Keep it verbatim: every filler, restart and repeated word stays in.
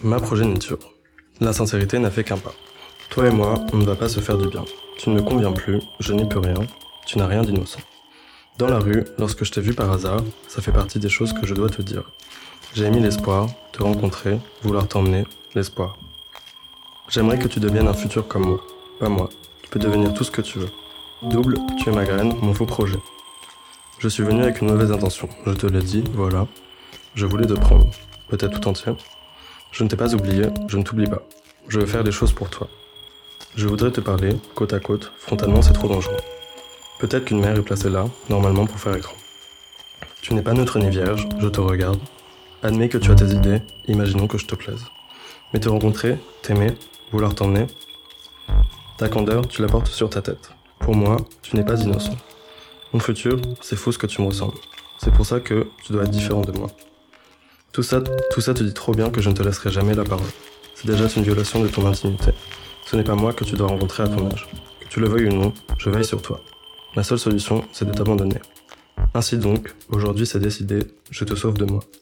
Ma progéniture. La sincérité n'a fait qu'un pas. Toi et moi, on ne va pas se faire du bien. Tu ne me conviens plus, je n'y peux rien, tu n'as rien d'innocent. Dans la rue, lorsque je t'ai vu par hasard, ça fait partie des choses que je dois te dire. J'ai émis l'espoir, te rencontrer, vouloir t'emmener, l'espoir. J'aimerais que tu deviennes un futur comme moi. Pas moi. Tu peux devenir tout ce que tu veux. Double, tu es ma graine, mon faux projet. Je suis venu avec une mauvaise intention. Je te l'ai dit, voilà. Je voulais te prendre. Peut-être tout entier. Je ne t'ai pas oublié, je ne t'oublie pas. Je veux faire des choses pour toi. Je voudrais te parler, côte à côte, frontalement c'est trop dangereux. Peut-être qu'une mère est placée là, normalement pour faire écran. Tu n'es pas neutre ni vierge, je te regarde. Admets que tu as tes idées, imaginons que je te plaise. Mais te rencontrer, t'aimer, vouloir t'emmener, ta candeur, tu la portes sur ta tête. Pour moi, tu n'es pas innocent. Mon futur, c'est faux ce que tu me ressembles. C'est pour ça que tu dois être différent de moi. Tout ça, tout ça te dit trop bien que je ne te laisserai jamais la parole. C'est déjà une violation de ton intimité. Ce n'est pas moi que tu dois rencontrer à ton âge. Que tu le veuilles ou non, je veille sur toi. Ma seule solution, c'est de t'abandonner. Ainsi donc, aujourd'hui c'est décidé, je te sauve de moi.